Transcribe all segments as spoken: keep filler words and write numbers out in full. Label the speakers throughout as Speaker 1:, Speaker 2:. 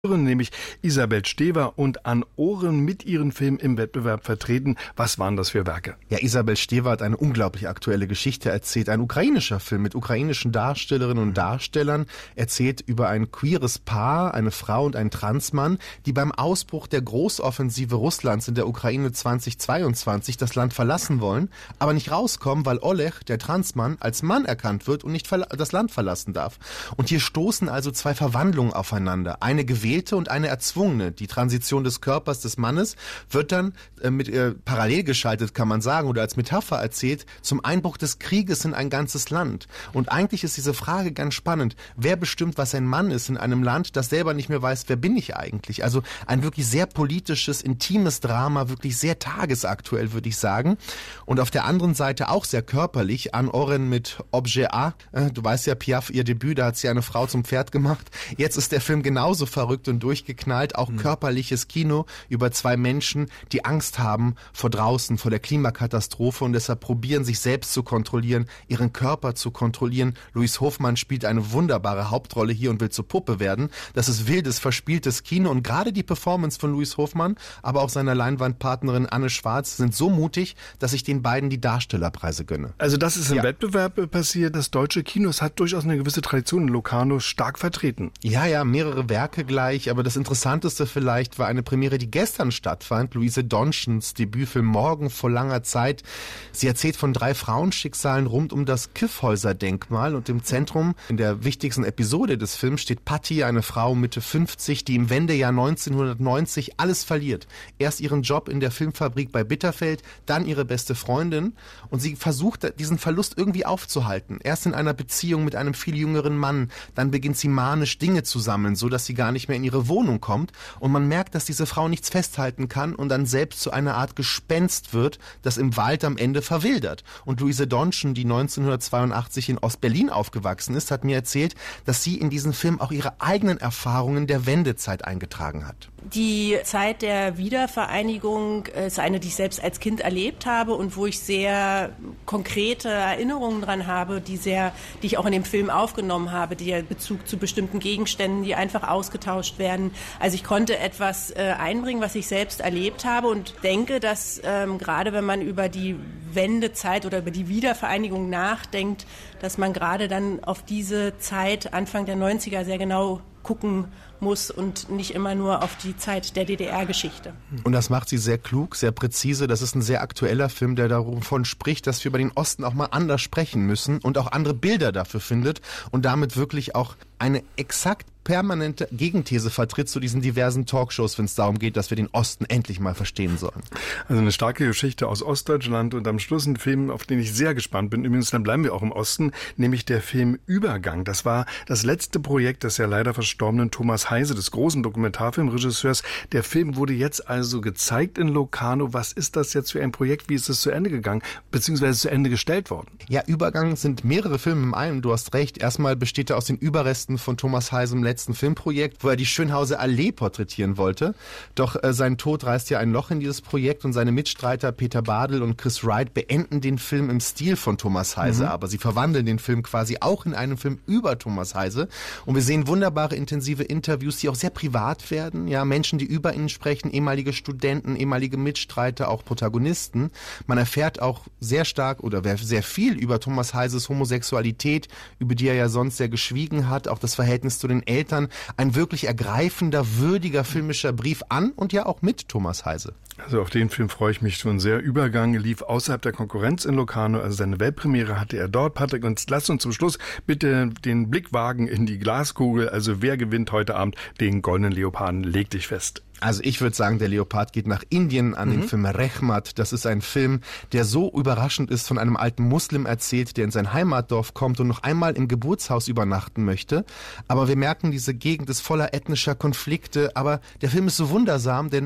Speaker 1: Nämlich Isabel Stever und Ann Ohren mit ihren Filmen im Wettbewerb vertreten. Was waren das für Werke?
Speaker 2: Ja, Isabel Stever hat eine unglaublich aktuelle Geschichte erzählt. Ein ukrainischer Film mit ukrainischen Darstellerinnen und Darstellern erzählt über ein queeres Paar, eine Frau und einen Transmann, die beim Ausbruch der Großoffensive Russlands in der Ukraine zweitausendzweiundzwanzig das Land verlassen wollen, aber nicht rauskommen, weil Oleg, der Transmann, als Mann erkannt wird und nicht das Land verlassen darf. Und hier stoßen also zwei Verwandlungen aufeinander. Eine gewählte und eine erzwungene. Die Transition des Körpers des Mannes wird dann äh, mit äh, parallel geschaltet, kann man sagen, oder als Metapher erzählt, zum Einbruch des Krieges in ein ganzes Land. Und eigentlich ist diese Frage ganz spannend. Wer bestimmt, was ein Mann ist in einem Land, das selber nicht mehr weiß, wer bin ich eigentlich? Also ein wirklich sehr politisches, intimes Drama, wirklich sehr tagesaktuell, würde ich sagen. Und auf der anderen Seite auch sehr körperlich. Ann Ohren mit Objet A. Äh, du weißt ja, Piaf, ihr Debüt, da hat sie eine Frau zum Pferd gemacht. Jetzt ist der Film genauso verrückt und durchgeknallt, auch mhm. körperliches Kino über zwei Menschen, die Angst haben vor draußen, vor der Klimakatastrophe und deshalb probieren, sich selbst zu kontrollieren, ihren Körper zu kontrollieren. Louis Hofmann spielt eine wunderbare Hauptrolle hier und will zur Puppe werden. Das ist wildes, verspieltes Kino und gerade die Performance von Louis Hofmann, aber auch seiner Leinwandpartnerin Anne Schwarz sind so mutig, dass ich den beiden die Darstellerpreise gönne.
Speaker 1: Also das ist im
Speaker 2: ja.
Speaker 1: Wettbewerb passiert. Das deutsche Kino hat durchaus eine gewisse Tradition in Locarno stark vertreten.
Speaker 2: Ja, ja, mehrere Werke gleich. Aber das Interessanteste vielleicht war eine Premiere, die gestern stattfand. Luise Donschens Debütfilm Morgen vor langer Zeit. Sie erzählt von drei Frauenschicksalen rund um das Kyffhäuser-Denkmal und im Zentrum in der wichtigsten Episode des Films steht Patti, eine Frau Mitte fünfzig, die im Wendejahr neunzehnhundertneunzig alles verliert. Erst ihren Job in der Filmfabrik bei Bitterfeld, dann ihre beste Freundin und sie versucht, diesen Verlust irgendwie aufzuhalten. Erst in einer Beziehung mit einem viel jüngeren Mann, dann beginnt sie manisch Dinge zu sammeln, so dass sie gar nicht mehr in ihre Wohnung kommt und man merkt, dass diese Frau nichts festhalten kann und dann selbst zu einer Art Gespenst wird, das im Wald am Ende verwildert. Und Luise Donschen, die neunzehnhundertzweiundachtzig in Ostberlin aufgewachsen ist, hat mir erzählt, dass sie in diesem Film auch ihre eigenen Erfahrungen der Wendezeit eingetragen hat.
Speaker 3: Die Zeit der Wiedervereinigung ist eine, die ich selbst als Kind erlebt habe und wo ich sehr konkrete Erinnerungen dran habe, die sehr, die ich auch in dem Film aufgenommen habe, der Bezug zu bestimmten Gegenständen, die einfach ausgetauscht werden. Also ich konnte etwas äh, einbringen, was ich selbst erlebt habe und denke, dass ähm, gerade wenn man über die Wendezeit oder über die Wiedervereinigung nachdenkt, dass man gerade dann auf diese Zeit Anfang der neunziger sehr genau gucken muss und nicht immer nur auf die Zeit der D D R-Geschichte.
Speaker 2: Und das macht sie sehr klug, sehr präzise. Das ist ein sehr aktueller Film, der davon spricht, dass wir über den Osten auch mal anders sprechen müssen und auch andere Bilder dafür findet und damit wirklich auch eine exakt permanente Gegenthese vertritt zu diesen diversen Talkshows, wenn es darum geht, dass wir den Osten endlich mal verstehen sollen.
Speaker 1: Also eine starke Geschichte aus Ostdeutschland und am Schluss ein Film, auf den ich sehr gespannt bin. Übrigens, dann bleiben wir auch im Osten, nämlich der Film Übergang. Das war das letzte Projekt des ja leider verstorbenen Thomas Heise, des großen Dokumentarfilmregisseurs. Der Film wurde jetzt also gezeigt in Locarno. Was ist das jetzt für ein Projekt? Wie ist es zu Ende gegangen, beziehungsweise zu Ende gestellt worden?
Speaker 2: Ja, Übergang sind mehrere Filme im einen. Du hast recht. Erstmal besteht er aus den Überresten von Thomas Heise im letzten Filmprojekt, wo er die Schönhauser Allee porträtieren wollte. Doch äh, sein Tod reißt ja ein Loch in dieses Projekt und seine Mitstreiter Peter Badl und Chris Wright beenden den Film im Stil von Thomas Heise. Mhm. Aber sie verwandeln den Film quasi auch in einen Film über Thomas Heise. Und wir sehen wunderbare, intensive Interviews, die auch sehr privat werden. Ja, Menschen, die über ihn sprechen, ehemalige Studenten, ehemalige Mitstreiter, auch Protagonisten. Man erfährt auch sehr stark oder sehr viel über Thomas Heises Homosexualität, über die er ja sonst sehr geschwiegen hat, auch das Verhältnis zu den Eltern. Ein wirklich ergreifender, würdiger filmischer Brief an und ja auch mit Thomas Heise.
Speaker 1: Also auf den Film freue ich mich schon sehr. Übergang lief außerhalb der Konkurrenz in Locarno, also seine Weltpremiere hatte er dort. Patrick, und lass uns zum Schluss bitte den Blick wagen in die Glaskugel. Also wer gewinnt heute Abend den Goldenen Leoparden? Leg dich fest.
Speaker 2: Also ich würde sagen, der Leopard geht nach Indien an mhm. den Film Rehmat. Das ist ein Film, der so überraschend ist, von einem alten Muslim erzählt, der in sein Heimatdorf kommt und noch einmal im Geburtshaus übernachten möchte. Aber wir merken, diese Gegend ist voller ethnischer Konflikte. Aber der Film ist so wundersam, denn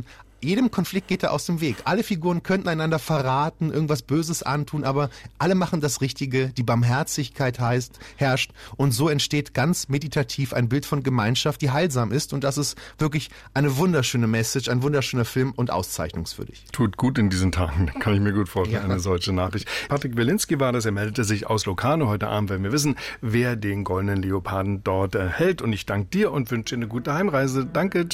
Speaker 2: jedem Konflikt geht er aus dem Weg. Alle Figuren könnten einander verraten, irgendwas Böses antun, aber alle machen das Richtige, die Barmherzigkeit heißt, herrscht und so entsteht ganz meditativ ein Bild von Gemeinschaft, die heilsam ist und das ist wirklich eine wunderschöne Message, ein wunderschöner Film und auszeichnungswürdig.
Speaker 1: Tut gut in diesen Tagen, kann ich mir gut vorstellen, ja. Eine solche Nachricht. Patrick Wilinski war das, er meldete sich aus Locarno. Heute Abend werden wir wissen, wer den Goldenen Leoparden dort erhält und ich danke dir und wünsche dir eine gute Heimreise. Danke, tschüss.